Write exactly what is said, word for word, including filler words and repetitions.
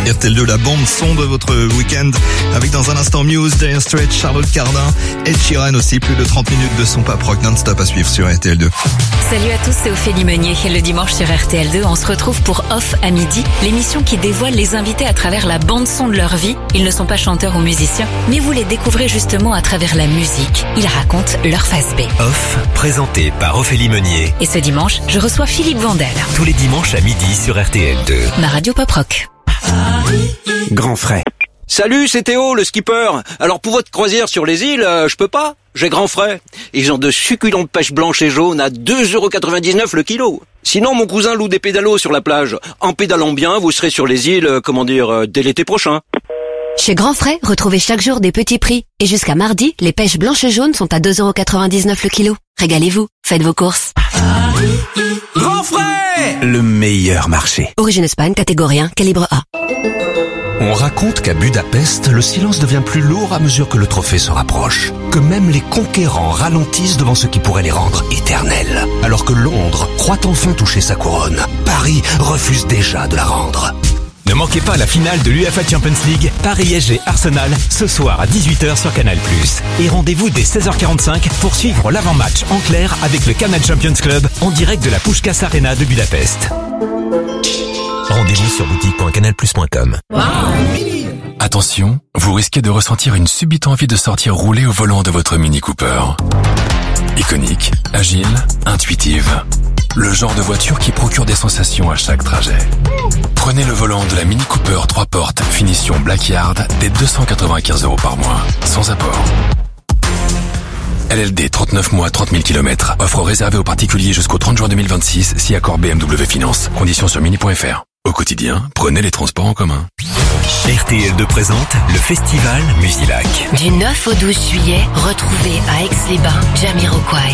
R T L deux, la bande son de votre week-end, avec dans un instant Muse, Dire Straits, Charlotte Cardin, Ed Sheeran aussi, plus de trente minutes de son pop rock non-stop à suivre sur R T L deux. Salut à tous, c'est Ophélie Meunier. Le dimanche sur R T L deux, on se retrouve pour Off à midi, l'émission qui dévoile les invités à travers la bande son de leur vie. Ils ne sont pas chanteurs ou musiciens, mais vous les découvrez justement à travers la musique. Ils racontent leur face B. Off, présenté par Ophélie Meunier. Et ce dimanche, je reçois Philippe Vandel. Tous les dimanches à midi sur R T L deux. Ma radio pop rock. Grand frais. Salut, c'est Théo, le skipper. Alors pour votre croisière sur les îles, euh, je peux pas. J'ai grand frais. Ils ont de succulentes pêches blanches et jaunes à deux euros quatre-vingt-dix-neuf le kilo. Sinon, mon cousin loue des pédalos sur la plage. En pédalant bien, vous serez sur les îles, euh, comment dire, euh, dès l'été prochain. Chez Grand Frais, retrouvez chaque jour des petits prix. Et jusqu'à mardi, les pêches blanches et jaunes sont à deux euros quatre-vingt-dix-neuf le kilo. Régalez-vous, faites vos courses. Grand frais, le meilleur marché. Origine Espagne, catégorie un, calibre A. On raconte qu'à Budapest, le silence devient plus lourd à mesure que le trophée se rapproche. Que même les conquérants ralentissent devant ce qui pourrait les rendre éternels. Alors que Londres croit enfin toucher sa couronne, Paris refuse déjà de la rendre. Ne manquez pas la finale de l'U E F A Champions League, Paris S G Arsenal, ce soir à dix-huit heures sur Canal plus. Et rendez-vous dès seize heures quarante-cinq pour suivre l'avant-match en clair avec le Canal Champions Club en direct de la Puskás Arena de Budapest. Rendez-vous sur boutique point canal plus point com. Attention, vous risquez de ressentir une subite envie de sortir rouler au volant de votre Mini Cooper. Iconique, agile, intuitive. Le genre de voiture qui procure des sensations à chaque trajet. Prenez le volant de la Mini Cooper trois portes, finition Blackyard, dès deux cent quatre-vingt-quinze euros par mois, sans apport. L L D trente-neuf mois, trente mille kilomètres. Offre réservée aux particuliers jusqu'au trente juin deux mille vingt-six, si accord B M W Finance. Conditions sur mini point f r. Au quotidien, prenez les transports en commun. R T L deux présente le festival Musilac. Du neuf au douze juillet, retrouvez à Aix-les-Bains Jamiroquai.